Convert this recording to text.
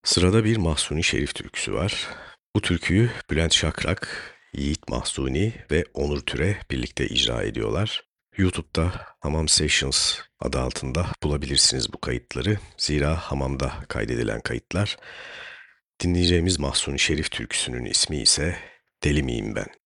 Sırada bir Mahsuni Şerif türküsü var. Bu türküyü Bülent Şakrak, Yiğit Mahsuni ve Onur Türe birlikte icra ediyorlar. YouTube'da Hamam Sessions adı altında bulabilirsiniz bu kayıtları. Zira hamamda kaydedilen kayıtlar. Dinleyeceğimiz Mahsuni Şerif türküsünün ismi ise Deli Miyim Ben?